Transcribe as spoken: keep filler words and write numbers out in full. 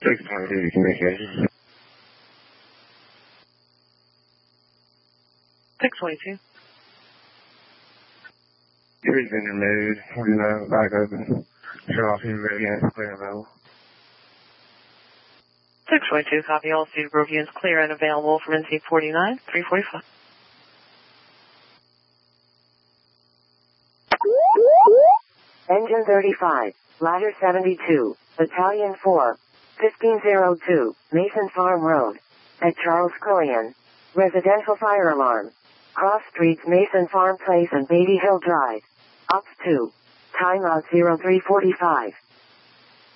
six twenty-two communication. six twenty-two. Tree's been removed. Window back open. Shut off your units clear and available. six twenty-two, copy all Cedarbrook units clear and available from N C forty-nine, three forty-five. Engine thirty-five, ladder seventy-two, Battalion four, fifteen oh two, Mason Farm Road, at Charles Cullion. Residential fire alarm. Cross streets Mason Farm Place and Beatty Hill Drive. Ops two. Timeout zero three forty-five.